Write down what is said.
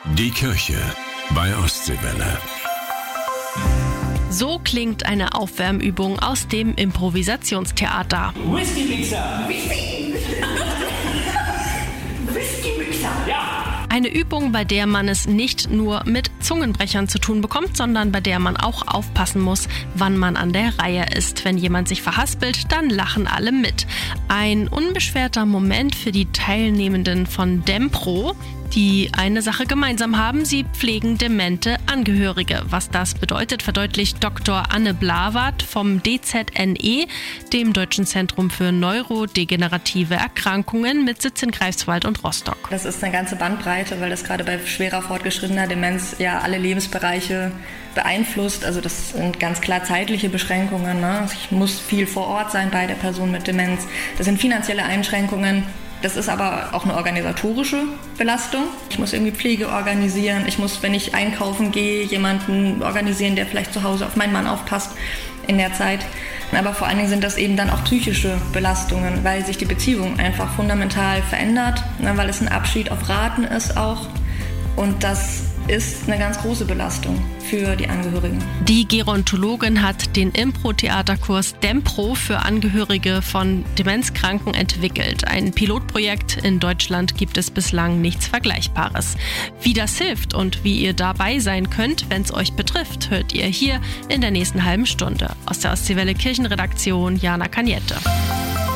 Die Kirche bei Ostseewelle. So klingt eine Aufwärmübung aus dem Improvisationstheater. Whisky-Mixer! Whisky-Mixer! Ja! Eine Übung, bei der man es nicht nur mit Zungenbrechern zu tun bekommt, sondern bei der man auch aufpassen muss, wann man an der Reihe ist. Wenn jemand sich verhaspelt, dann lachen alle mit. Ein unbeschwerter Moment für die Teilnehmenden von Dempro, die eine Sache gemeinsam haben: sie pflegen demente Angehörige. Was das bedeutet, verdeutlicht Dr. Anne Blawart vom DZNE, dem Deutschen Zentrum für neurodegenerative Erkrankungen mit Sitz in Greifswald und Rostock. Das ist eine ganze Bandbreite, weil das gerade bei schwerer fortgeschrittener Demenz ja alle Lebensbereiche beeinflusst. Also das sind ganz klar zeitliche Beschränkungen, ne? Ich muss viel vor Ort sein bei der Person mit Demenz. Das sind finanzielle Einschränkungen. Das ist aber auch eine organisatorische Belastung. Ich muss irgendwie Pflege organisieren. Ich muss, wenn ich einkaufen gehe, jemanden organisieren, der vielleicht zu Hause auf meinen Mann aufpasst in der Zeit. Aber vor allen Dingen sind das eben dann auch psychische Belastungen, weil sich die Beziehung einfach fundamental verändert, weil es ein Abschied auf Raten ist auch. Und das ist eine ganz große Belastung für die Angehörigen. Die Gerontologin hat den Impro-Theaterkurs Dempro für Angehörige von Demenzkranken entwickelt. Ein Pilotprojekt. In Deutschland gibt es bislang nichts Vergleichbares. Wie das hilft und wie ihr dabei sein könnt, wenn es euch betrifft, hört ihr hier in der nächsten halben Stunde. Aus der Ostseewelle Kirchenredaktion, Jana Kaniette.